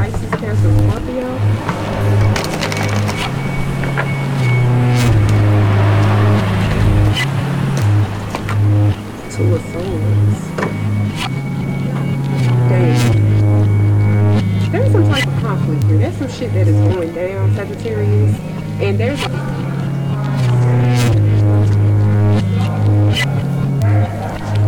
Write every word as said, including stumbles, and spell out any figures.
Pisces, Cancer, Scorpio. Two of Swords. Dang. There's some type of conflict here. There's some shit that is going down, Sagittarius. And there's a